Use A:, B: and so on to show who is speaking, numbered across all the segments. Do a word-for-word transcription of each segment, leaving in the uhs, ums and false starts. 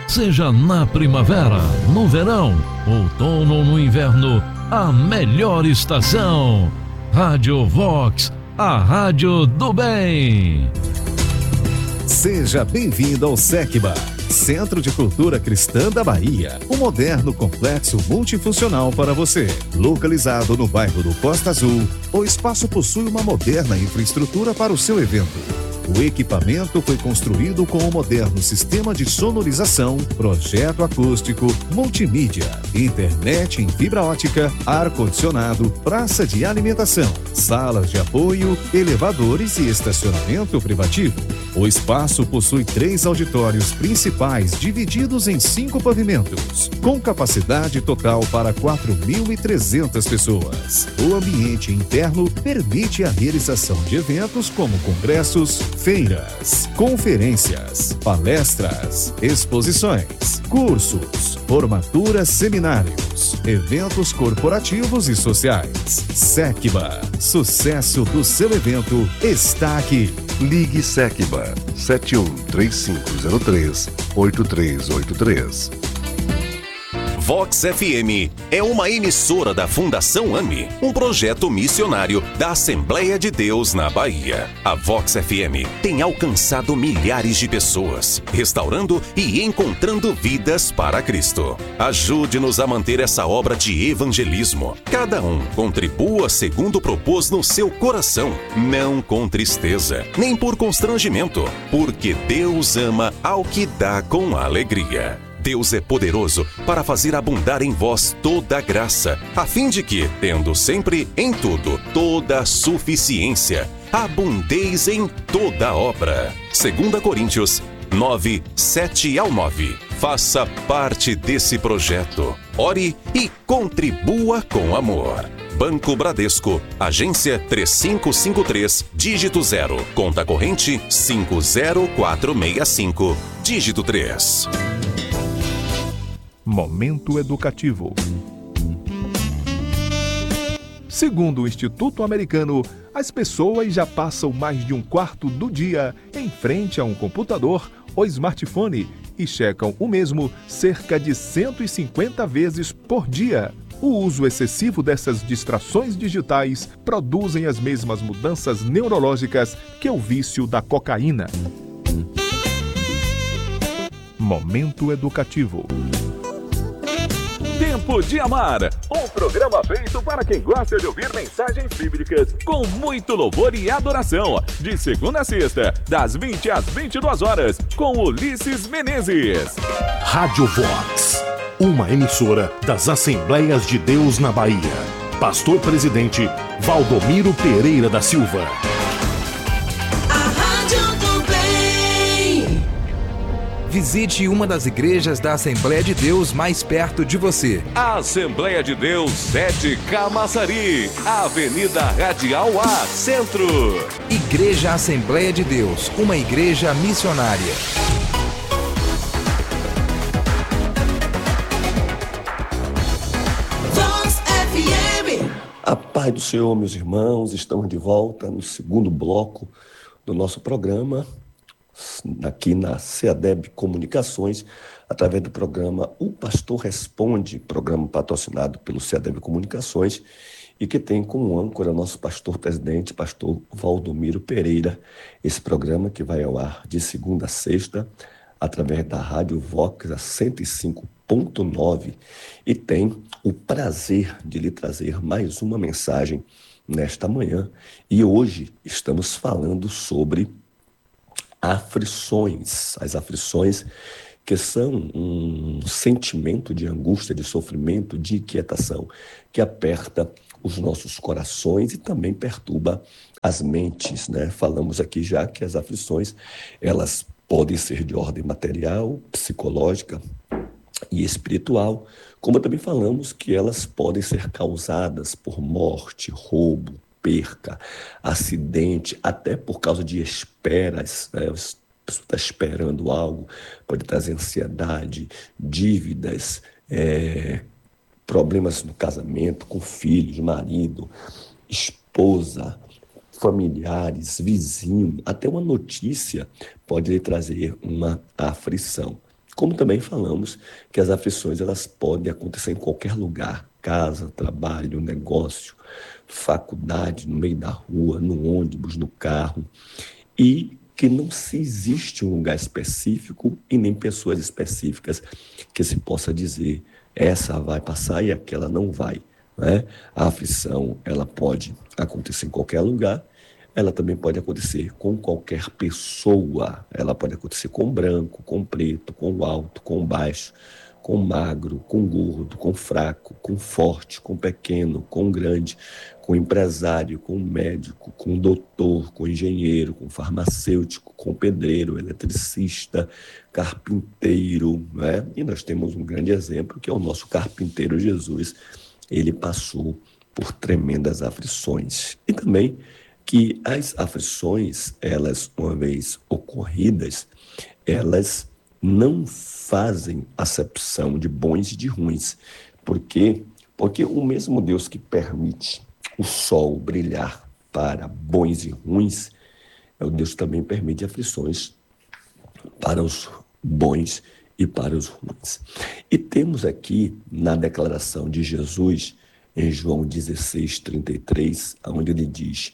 A: Seja na primavera, no verão, outono ou no inverno, a melhor estação. Rádio Vox, a rádio do bem.
B: Seja bem-vindo ao SECBA, Centro de Cultura Cristã da Bahia, um moderno complexo multifuncional para você. Localizado no bairro do Costa Azul, o espaço possui uma moderna infraestrutura para o seu evento. O equipamento foi construído com um moderno sistema de sonorização, projeto acústico, multimídia, internet em fibra ótica, ar-condicionado, praça de alimentação, salas de apoio, elevadores e estacionamento privativo. O espaço possui três auditórios principais divididos em cinco pavimentos, com capacidade total para quatro mil e trezentas pessoas. O ambiente interno permite a realização de eventos como congressos, feiras, conferências, palestras, exposições, cursos, formaturas, seminários, eventos corporativos e sociais. SECBA, sucesso do seu evento está aqui.
C: Ligue SECBA sete um três cinco zero três oito três oito três.
D: Vox F M é uma emissora da Fundação AME, um projeto missionário da Assembleia de Deus na Bahia. A Vox F M tem alcançado milhares de pessoas, restaurando e encontrando vidas para Cristo. Ajude-nos a manter essa obra de evangelismo. Cada um contribua segundo propôs no seu coração, não com tristeza, nem por constrangimento, porque Deus ama ao que dá com alegria. Deus é poderoso para fazer abundar em vós toda a graça, a fim de que, tendo sempre em tudo toda a suficiência, abundeis em toda obra. Segunda Coríntios nove, sete ao nove. Faça parte desse projeto. Ore e contribua com amor. Banco Bradesco, agência três cinco cinco três, dígito zero, conta corrente cinco zero quatro seis cinco, dígito três.
E: Momento educativo. Segundo o Instituto Americano, as pessoas já passam mais de um quarto do dia em frente a um computador ou smartphone e checam o mesmo cerca de cento e cinquenta vezes por dia. O uso excessivo dessas distrações digitais produzem as mesmas mudanças neurológicas que o vício da cocaína. Momento educativo.
F: Tempo de Amar, um programa feito para quem gosta de ouvir mensagens bíblicas com muito louvor e adoração, de segunda a sexta, das vinte às vinte e duas horas, com Ulisses Menezes.
C: Rádio Vox, uma emissora das Assembleias de Deus na Bahia. Pastor Presidente Valdomiro Pereira da Silva.
G: Visite uma das igrejas da Assembleia de Deus mais perto de você.
F: A Assembleia de Deus sete Camaçari, Avenida Radial A, Centro.
G: Igreja Assembleia de Deus, uma igreja missionária.
H: Vox F M.
I: A paz do Senhor, meus irmãos, estamos de volta no segundo bloco do nosso programa, aqui na CEADEB Comunicações, através do programa O Pastor Responde, programa patrocinado pelo CEADEB Comunicações, e que tem como âncora nosso pastor presidente, pastor Valdomiro Pereira, esse programa que vai ao ar de segunda a sexta, através da Rádio Vox, a cento e cinco ponto nove, e tem o prazer de lhe trazer mais uma mensagem nesta manhã. E hoje estamos falando sobre aflições, as aflições que são um sentimento de angústia, de sofrimento, de inquietação, que aperta os nossos corações e também perturba as mentes, né? Falamos aqui já que as aflições, elas podem ser de ordem material, psicológica e espiritual, como também falamos que elas podem ser causadas por morte, roubo, perca, acidente, até por causa de esperas, né? A pessoa está esperando algo, pode trazer ansiedade, dívidas, é, problemas no casamento, com filhos, marido, esposa, familiares, vizinho, até uma notícia pode lhe trazer uma aflição. Como também falamos que as aflições elas podem acontecer em qualquer lugar, casa, trabalho, negócio, faculdade, no meio da rua, no ônibus, no carro, e que não se existe um lugar específico e nem pessoas específicas que se possa dizer essa vai passar e aquela não vai, né? A aflição ela pode acontecer em qualquer lugar. Ela também pode acontecer com qualquer pessoa. Ela pode acontecer com branco, com preto, com alto, com baixo, com magro, com gordo, com fraco, com forte, com pequeno, com grande, com empresário, com médico, com doutor, com engenheiro, com farmacêutico, com pedreiro, eletricista, carpinteiro, né? E nós temos um grande exemplo que é o nosso carpinteiro Jesus. Ele passou por tremendas aflições. E também que as aflições, elas, uma vez ocorridas, elas não fazem acepção de bons e de ruins. Por quê? Porque o mesmo Deus que permite o sol brilhar para bons e ruins, é o Deus que também permite aflições para os bons e para os ruins. E temos aqui, na declaração de Jesus, em João dezesseis, trinta e três, onde ele diz: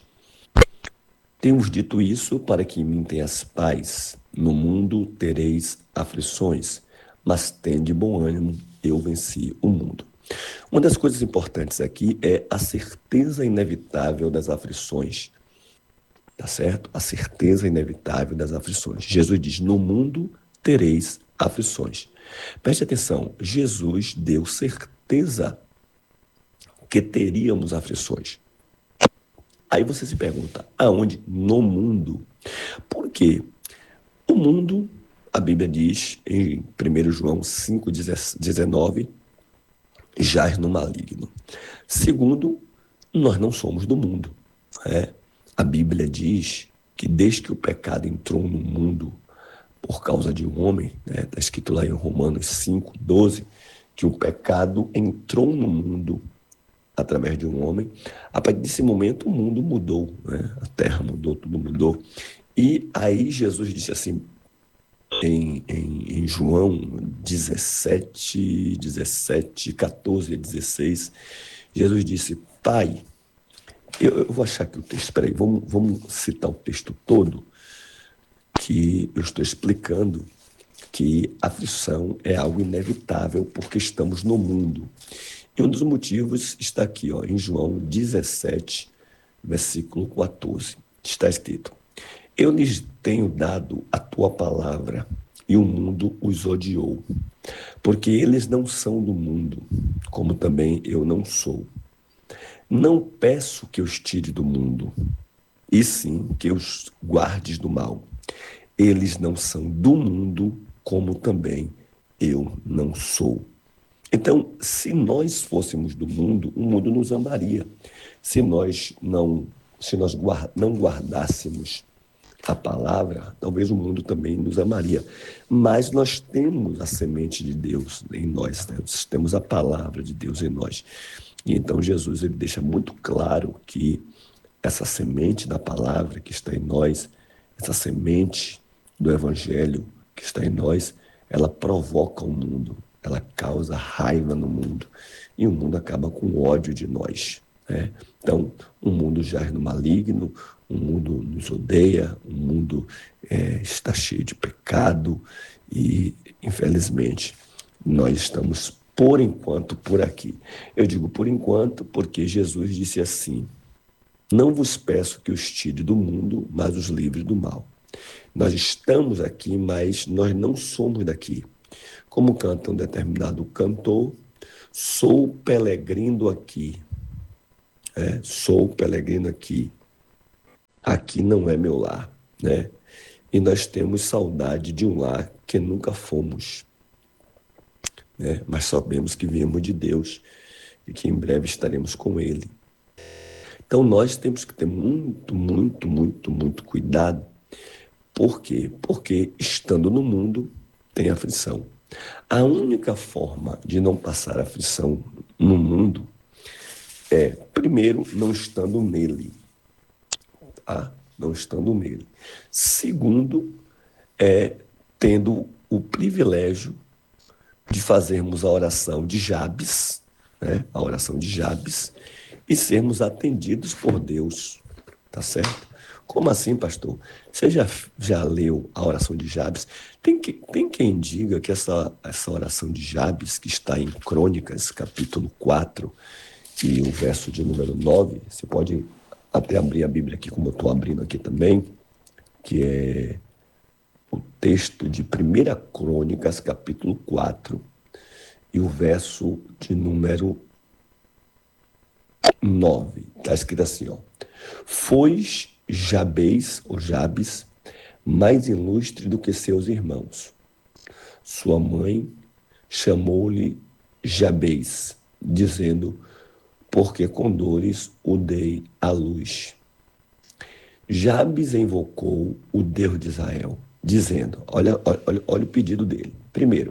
I: temos dito isso para que em mim tenhas paz. No mundo tereis aflições, mas tende bom ânimo, eu venci o mundo. Uma das coisas importantes aqui é a certeza inevitável das aflições. Tá certo? A certeza inevitável das aflições. Jesus diz, no mundo tereis aflições. Preste atenção, Jesus deu certeza que teríamos aflições. Aí você se pergunta, aonde? No mundo. Por quê? O mundo, a Bíblia diz em primeiro João cinco, dezenove, jaz no maligno. Segundo, nós não somos do mundo. Né? A Bíblia diz que desde que o pecado entrou no mundo por causa de um homem, está, né? escrito lá em Romanos cinco, doze, que o pecado entrou no mundo através de um homem. A partir desse momento o mundo mudou, né? A terra mudou, tudo mudou. E aí Jesus disse assim, em, em, em João dezessete, dezessete, catorze a dezesseis, Jesus disse, Pai, eu, eu vou achar aqui o texto, espera aí, vamos, vamos citar o texto todo, que eu estou explicando que a aflição é algo inevitável porque estamos no mundo. E um dos motivos está aqui, ó, em João dezessete, versículo quatorze. Está escrito, eu lhes tenho dado a tua palavra e o mundo os odiou, porque eles não são do mundo, como também eu não sou. Não peço que os tire do mundo, e sim que os guardes do mal. Eles não são do mundo, como também eu não sou. Então, se nós fôssemos do mundo, o mundo nos amaria. Se nós não, se nós guarda, não guardássemos a palavra, talvez o mundo também nos amaria. Mas nós temos a semente de Deus em nós, né? Nós temos a palavra de Deus em nós. E então Jesus ele deixa muito claro que essa semente da palavra que está em nós, essa semente do evangelho que está em nós, ela provoca o mundo. Ela causa raiva no mundo e o mundo acaba com ódio de nós. Né? Então, o mundo jaz no maligno, o mundo nos odeia, o mundo é, está cheio de pecado e, infelizmente, nós estamos, por enquanto, por aqui. Eu digo por enquanto porque Jesus disse assim, não vos peço que os tire do mundo, mas os livre do mal. Nós estamos aqui, mas nós não somos daqui. Como canta um determinado cantor, sou peregrino aqui, é, sou peregrino aqui, aqui não é meu lar, né? E nós temos saudade de um lar que nunca fomos, né? Mas sabemos que viemos de Deus e que em breve estaremos com Ele. Então nós temos que ter muito, muito, muito, muito cuidado. Por quê? Porque estando no mundo tem aflição. A única forma de não passar aflição no mundo é, primeiro, não estando nele. Tá? Não estando nele. Segundo, é tendo o privilégio de fazermos a oração de Jabes, né? A oração de Jabes, e sermos atendidos por Deus, tá certo? Como assim, pastor? Você já, já leu a oração de Jabes? Tem, que, tem quem diga que essa, essa oração de Jabes, que está em Crônicas, capítulo quatro, e o verso de número nove, você pode até abrir a Bíblia aqui, como eu estou abrindo aqui também, que é o texto de primeira Crônicas, capítulo quatro, e o verso de número nove. Está escrito assim, ó. Foi Jabes, ou Jabes, mais ilustre do que seus irmãos. Sua mãe chamou-lhe Jabes, dizendo, porque com dores o dei à luz. Jabes invocou o Deus de Israel, dizendo, olha, olha, olha o pedido dele. Primeiro,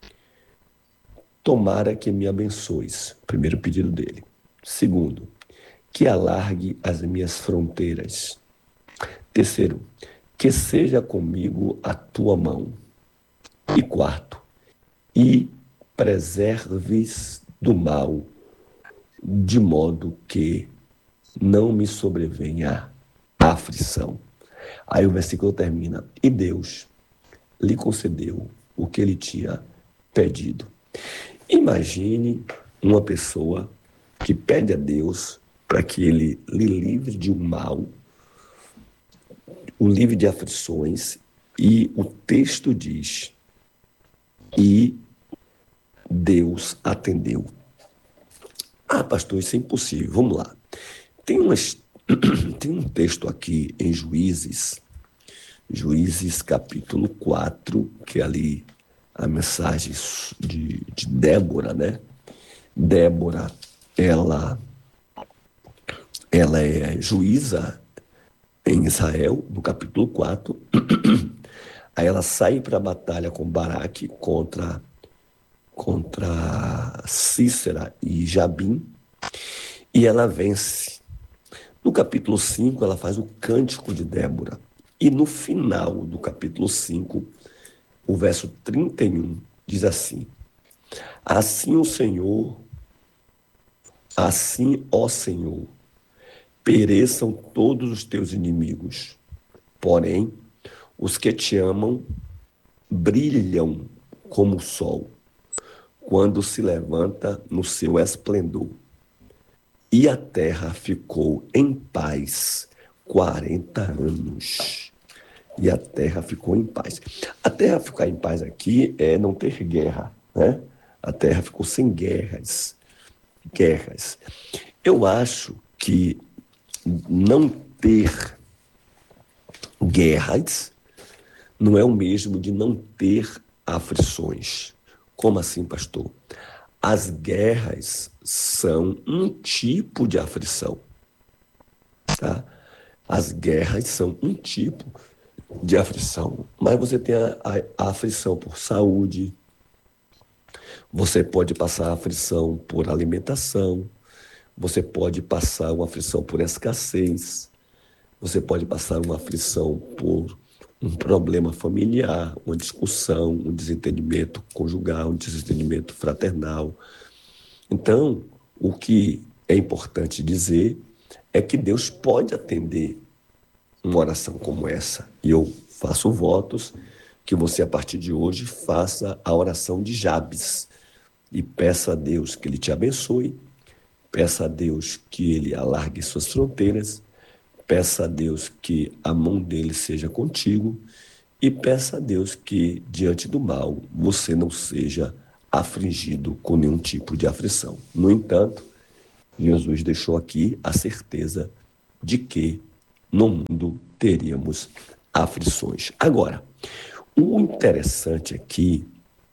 I: tomara que me abençoes. Primeiro pedido dele. Segundo, que alargue as minhas fronteiras. Terceiro, que seja comigo a tua mão. E quarto, e preserves do mal, de modo que não me sobrevenha a aflição. Aí o versículo termina, e Deus lhe concedeu o que ele tinha pedido. Imagine uma pessoa que pede a Deus para que ele lhe livre de um mal, o livre de aflições, e o texto diz, e Deus atendeu. Ah, pastor, isso é impossível. Vamos lá. Tem, umas, tem um texto aqui em Juízes, Juízes capítulo quatro, que é ali a mensagem de, de Débora, né? Débora, ela, ela é juíza em Israel, no capítulo quatro. Aí ela sai para a batalha com Baraque contra, contra Cícera e Jabim, e ela vence. No capítulo cinco, ela faz o cântico de Débora. E no final do capítulo cinco, o verso trinta e um, diz assim, assim o Senhor, assim, ó Senhor, pereçam todos os teus inimigos, porém, os que te amam brilham como o sol, quando se levanta no seu esplendor. E a terra ficou em paz quarenta anos. E a terra ficou em paz. A terra ficar em paz aqui é não ter guerra, né? A terra ficou sem guerras. Guerras. Eu acho que não ter guerras não é o mesmo de não ter aflições. Como assim, pastor? As guerras são um tipo de aflição, tá? As guerras são um tipo de aflição, mas você tem a, a, a aflição por saúde, você pode passar a aflição por alimentação, você pode passar uma aflição por escassez, você pode passar uma aflição por um problema familiar, uma discussão, um desentendimento conjugal, um desentendimento fraternal. Então, o que é importante dizer é que Deus pode atender uma oração como essa. E eu faço votos que você, a partir de hoje, faça a oração de Jabes e peça a Deus que Ele te abençoe, peça a Deus que Ele alargue suas fronteiras, peça a Deus que a mão dele seja contigo e peça a Deus que, diante do mal, você não seja afligido com nenhum tipo de aflição. No entanto, Jesus deixou aqui a certeza de que no mundo teríamos aflições. Agora, o interessante aqui,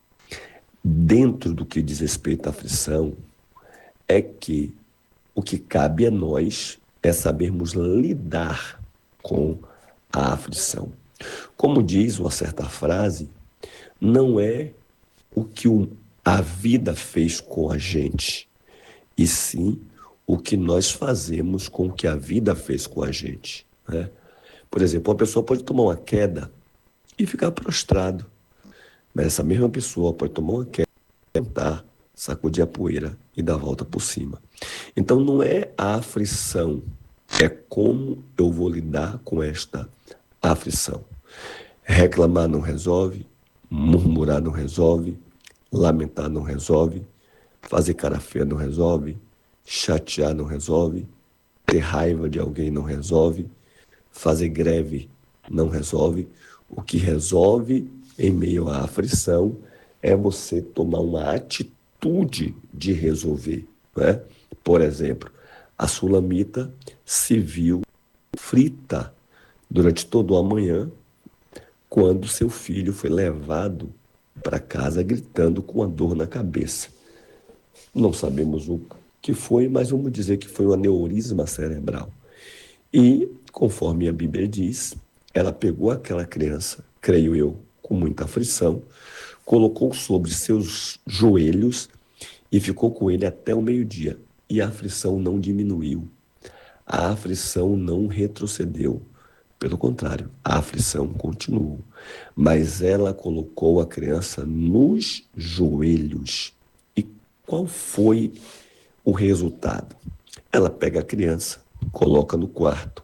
I: dentro do que diz respeito à aflição, é que o que cabe a nós é sabermos lidar com a aflição. Como diz uma certa frase, não é o que a vida fez com a gente, e sim o que nós fazemos com o que a vida fez com a gente, né? Por exemplo, uma pessoa pode tomar uma queda e ficar prostrado. Mas essa mesma pessoa pode tomar uma queda, tentar sacudir a poeira e dar a volta por cima. Então não é a aflição, é como eu vou lidar com esta aflição. Reclamar não resolve, murmurar não resolve, lamentar não resolve, fazer cara feia não resolve, chatear não resolve, ter raiva de alguém não resolve, fazer greve não resolve. O que resolve em meio à aflição é você tomar uma atitude de resolver, né? Por exemplo, a sulamita se viu frita durante todo o amanhã quando seu filho foi levado para casa gritando com a dor na cabeça. Não sabemos o que foi, mas vamos dizer que foi um aneurisma cerebral. E, conforme a Bíblia diz, ela pegou aquela criança, creio eu, com muita aflição, colocou sobre seus joelhos e ficou com ele até o meio-dia. E a aflição não diminuiu. A aflição não retrocedeu. Pelo contrário, a aflição continuou. Mas ela colocou a criança nos joelhos. E qual foi o resultado? Ela pega a criança, coloca no quarto,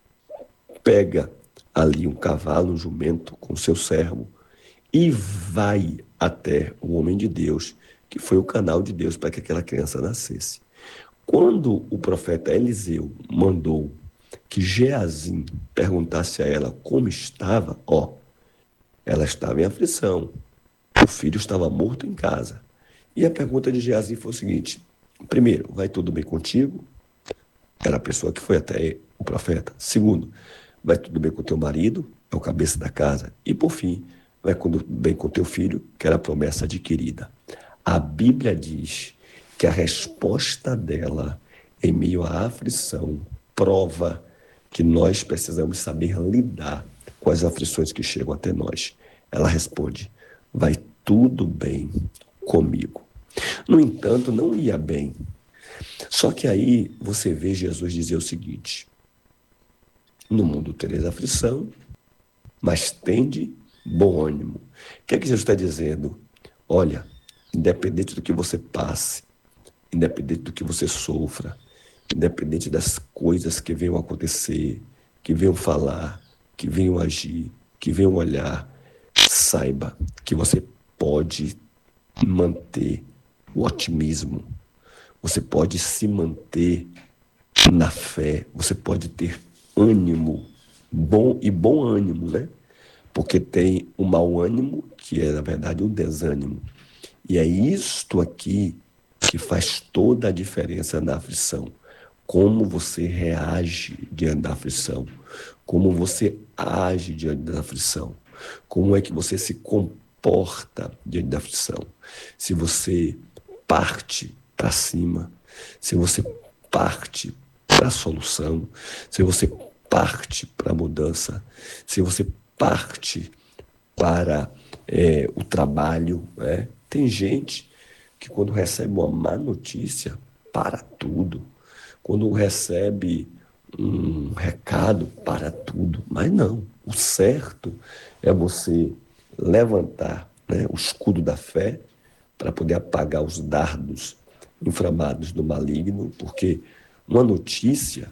I: pega ali um cavalo, um jumento com seu servo e vai até o homem de Deus, que foi o canal de Deus para que aquela criança nascesse. Quando o profeta Eliseu mandou que Geazim perguntasse a ela como estava, ó, ela estava em aflição, o filho estava morto em casa. E a pergunta de Geazim foi o seguinte: primeiro, vai tudo bem contigo? Era a pessoa que foi até o profeta. Segundo, vai tudo bem com teu marido? É o cabeça da casa. E por fim, vai tudo bem com teu filho, que era a promessa adquirida. A Bíblia diz que a resposta dela, em meio à aflição, prova que nós precisamos saber lidar com as aflições que chegam até nós. Ela responde: vai tudo bem comigo. No entanto, não ia bem. Só que aí você vê Jesus dizer o seguinte: no mundo tereis aflição, mas tende bom ânimo. O que é que Jesus está dizendo? Olha, independente do que você passe, independente do que você sofra, independente das coisas que venham acontecer, que venham falar, que venham agir, que venham olhar, saiba que você pode manter o otimismo, você pode se manter na fé, você pode ter ânimo, bom e bom ânimo, né? Porque tem o mau ânimo, que é, na verdade, o desânimo. E é isto aqui que faz toda a diferença na aflição. Como você reage diante da aflição, como você age diante da aflição, como é que você se comporta diante da aflição. Se você parte para cima, se você parte para a solução, se você parte para a mudança, se você parte para é, o trabalho, né? Tem gente que quando recebe uma má notícia, para tudo. Quando recebe um recado, para tudo. Mas não, o certo é você levantar, né, o escudo da fé para poder apagar os dardos inflamados do maligno, porque uma notícia...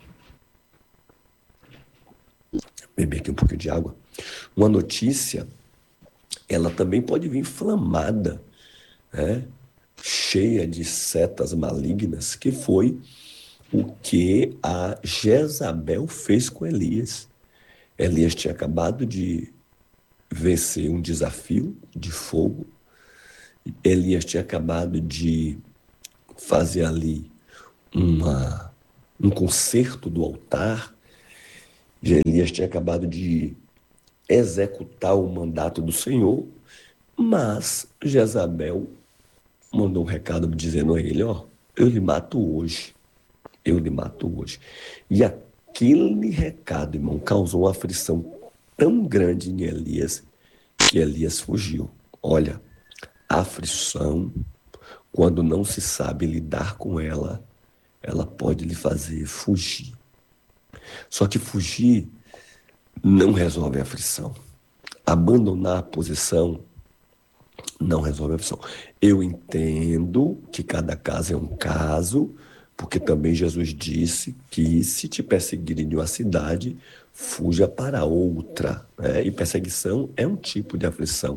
I: Beber aqui um pouquinho de água. Uma notícia, ela também pode vir inflamada, né, cheia de setas malignas, que foi o que a Jezabel fez com Elias. Elias tinha acabado de vencer um desafio de fogo. Elias tinha acabado de fazer ali uma, um concerto do altar. Elias tinha acabado de executar o mandato do Senhor, mas Jezabel mandou um recado dizendo a ele: ó, eu lhe mato hoje. Eu lhe mato hoje. E aquele recado, irmão, causou uma aflição tão grande em Elias que Elias fugiu. Olha, a aflição, quando não se sabe lidar com ela, ela pode lhe fazer fugir. Só que fugir não resolve a aflição. Abandonar a posição não resolve a aflição. Eu entendo que cada caso é um caso, porque também Jesus disse que se te perseguirem de uma cidade, fuja para outra, né? E perseguição é um tipo de aflição.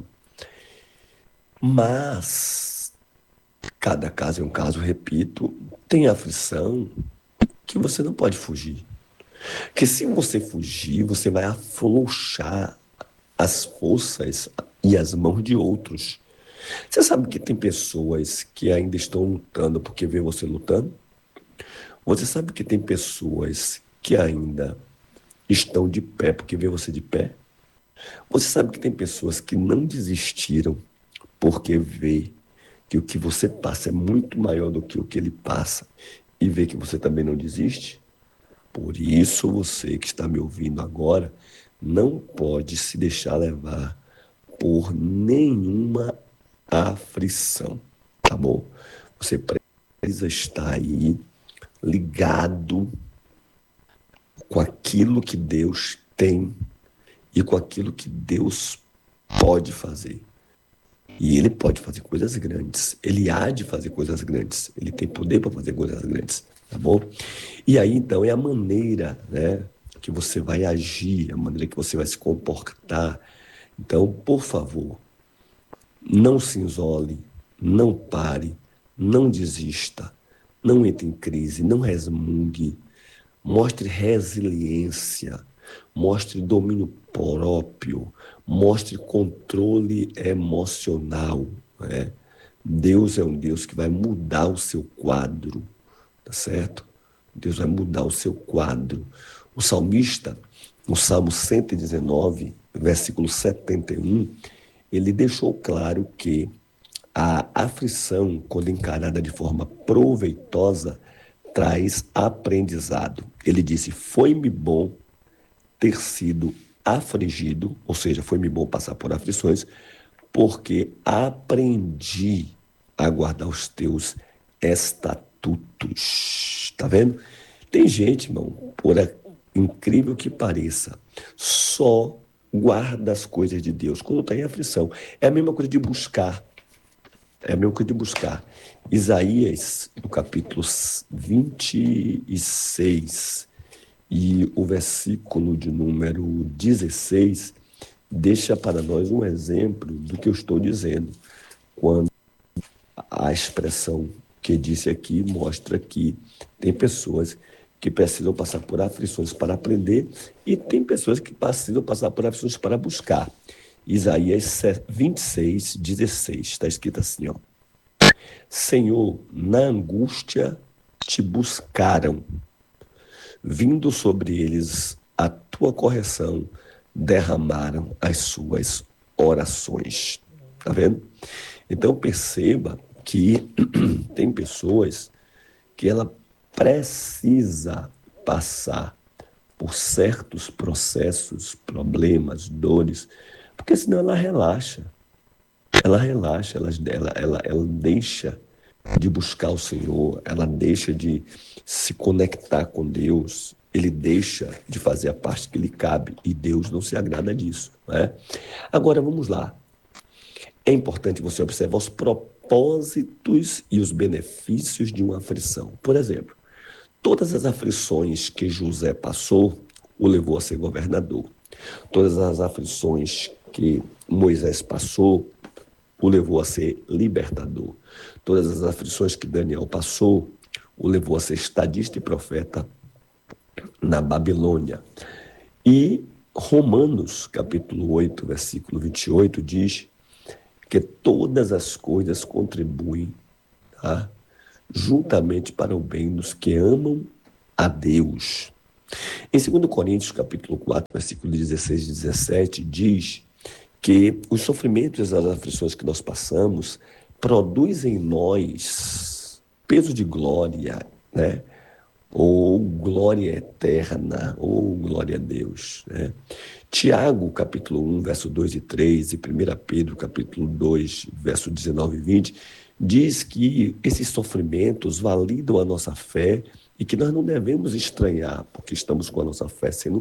I: Mas cada caso é um caso, repito, tem aflição que você não pode fugir. Porque se você fugir, você vai afrouxar as forças e as mãos de outros. Você sabe que tem pessoas que ainda estão lutando porque vê você lutando? Você sabe que tem pessoas que ainda estão de pé porque vê você de pé? Você sabe que tem pessoas que não desistiram porque vê que o que você passa é muito maior do que o que ele passa e vê que você também não desiste? Por isso, você que está me ouvindo agora não pode se deixar levar por nenhuma aflição, tá bom? Você precisa estar aí ligado com aquilo que Deus tem e com aquilo que Deus pode fazer. E Ele pode fazer coisas grandes, Ele há de fazer coisas grandes, Ele tem poder para fazer coisas grandes, tá bom? E aí, então, é a maneira, né, que você vai agir, a maneira que você vai se comportar. Então, por favor, não se isole, não pare, não desista, não entre em crise, não resmungue, mostre resiliência, mostre domínio próprio, mostre controle emocional, né? Deus é um Deus que vai mudar o seu quadro, tá certo? Deus vai mudar o seu quadro. O salmista, no Salmo cento e dezenove, versículo setenta e um, ele deixou claro que a aflição, quando encarada de forma proveitosa, traz aprendizado. Ele disse, foi-me bom ter sido afligido, ou seja, foi-me bom passar por aflições, porque aprendi a guardar os teus estatutos. Tá vendo? Tem gente, irmão, por incrível que pareça, só guarda as coisas de Deus quando está em aflição. É a mesma coisa de buscar. É a mesma coisa de buscar. Isaías, no capítulo vinte e seis, e o versículo de número dezesseis, deixa para nós um exemplo do que eu estou dizendo, quando a expressão que disse aqui mostra que tem pessoas que precisam passar por aflições para aprender e tem pessoas que precisam passar por aflições para buscar. Isaías vinte e seis, dezesseis, está escrito assim, ó. Senhor, na angústia te buscaram, vindo sobre eles a tua correção, derramaram as suas orações. Tá vendo? Então perceba que tem pessoas que ela precisa passar por certos processos, problemas, dores, porque senão ela relaxa. Ela relaxa, ela, ela, ela, ela deixa de buscar o Senhor, ela deixa de se conectar com Deus, ele deixa de fazer a parte que lhe cabe e Deus não se agrada disso, né? Agora vamos lá. É importante você observar os propósitos e os benefícios de uma aflição. Por exemplo, todas as aflições que José passou o levou a ser governador. Todas as aflições que Moisés passou o levou a ser libertador. Todas as aflições que Daniel passou o levou a ser estadista e profeta na Babilônia. E Romanos, capítulo oito, versículo vinte e oito, diz que todas as coisas contribuem, tá, juntamente para o bem dos que amam a Deus. Em dois Coríntios, capítulo quatro, versículo dezesseis e dezessete, diz que os sofrimentos e as aflições que nós passamos produzem em nós peso de glória, né? Ou glória eterna, ou glória a Deus, né? Tiago, capítulo um, verso dois e três, e primeira Pedro, capítulo dois, verso dezenove e vinte, diz que esses sofrimentos validam a nossa fé e que nós não devemos estranhar, porque estamos com a nossa fé sendo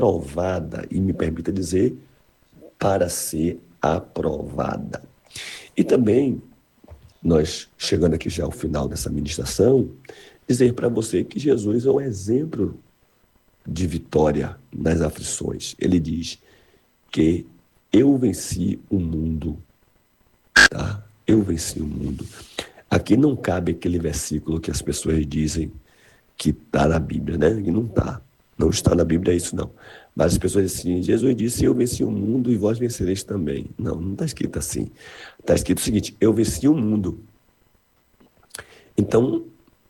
I: provada, e me permita dizer, para ser aprovada. E também, nós chegando aqui já ao final dessa ministração, dizer para você que Jesus é um exemplo de vitória nas aflições. Ele diz que eu venci o mundo, tá? Eu venci o mundo. Aqui não cabe aquele versículo que as pessoas dizem que está na Bíblia, né? E não está. Não está na Bíblia isso, não. Mas as pessoas dizem assim, Jesus disse, eu venci o mundo e vós vencereis também. Não, não está escrito assim. Está escrito o seguinte, eu venci o mundo. Então,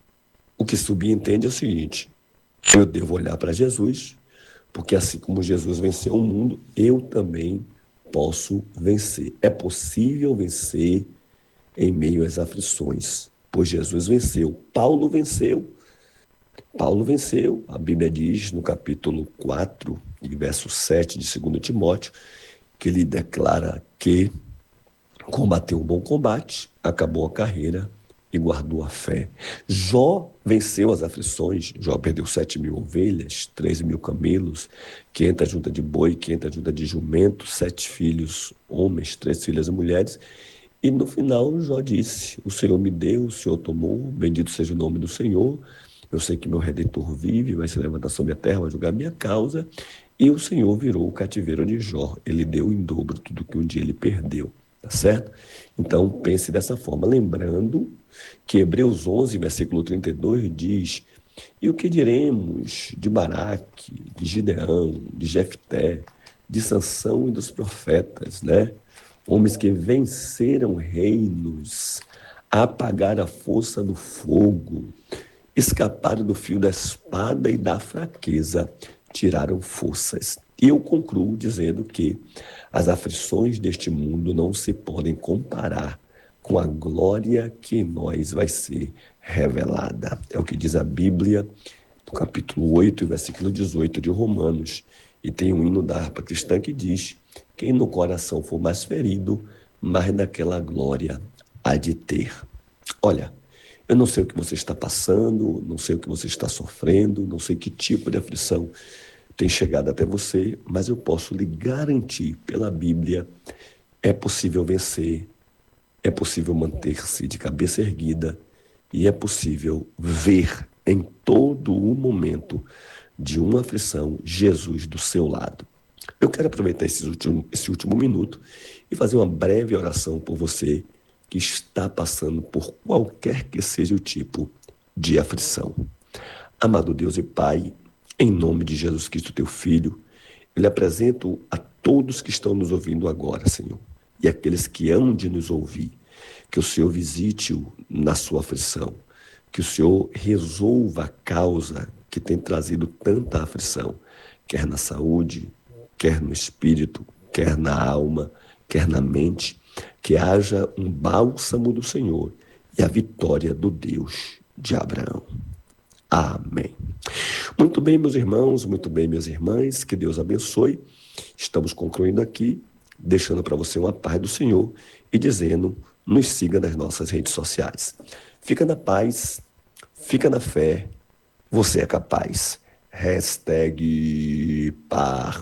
I: o que subentende é o seguinte, eu devo olhar para Jesus, porque assim como Jesus venceu o mundo, eu também posso vencer. É possível vencer em meio às aflições, pois Jesus venceu. Paulo venceu. Paulo venceu. A Bíblia diz no capítulo quatro, verso sete de segundo Timóteo, que ele declara que combateu um bom combate, acabou a carreira e guardou a fé. Jó venceu as aflições. Jó perdeu sete mil ovelhas, três mil camelos, quinhentas juntas de boi, quinhentas juntas de jumento, sete filhos homens, três filhas mulheres. E no final Jó disse, o Senhor me deu, o Senhor tomou, bendito seja o nome do Senhor. Eu sei que meu Redentor vive, vai se levantar sobre a terra, vai julgar minha causa. E o Senhor virou o cativeiro de Jó. Ele deu em dobro tudo que um dia ele perdeu. Tá certo? Então pense dessa forma, lembrando que Hebreus onze, versículo trinta e dois diz, e o que diremos de Baraque, de Gideão, de Jefté, de Sansão e dos profetas, né? Homens que venceram reinos, apagaram a força do fogo, escaparam do fio da espada e da fraqueza, tiraram forças. E eu concluo dizendo que as aflições deste mundo não se podem comparar com a glória que em nós vai ser revelada. É o que diz a Bíblia, no capítulo oito, versículo dezoito de Romanos. E tem um hino da harpa cristã que diz, quem no coração for mais ferido, mais daquela glória há de ter. Olha, eu não sei o que você está passando, não sei o que você está sofrendo, não sei que tipo de aflição tem chegado até você, mas eu posso lhe garantir pela Bíblia, é possível vencer, é possível manter-se de cabeça erguida e é possível ver em todo o momento de uma aflição Jesus do seu lado. Eu quero aproveitar esse último, esse último minuto e fazer uma breve oração por você que está passando por qualquer que seja o tipo de aflição. Amado Deus e Pai, em nome de Jesus Cristo, teu Filho, eu lhe apresento a todos que estão nos ouvindo agora, Senhor, e aqueles que hão de nos ouvir, que o Senhor visite-o na sua aflição, que o Senhor resolva a causa que tem trazido tanta aflição, quer na saúde, quer no espírito, quer na alma, quer na mente, que haja um bálsamo do Senhor e a vitória do Deus de Abraão. Amém. Muito bem, meus irmãos, muito bem, minhas irmãs, que Deus abençoe. Estamos concluindo aqui, deixando para você uma paz do Senhor e dizendo, nos siga nas nossas redes sociais. Fica na paz, fica na fé, você é capaz. Hashtag par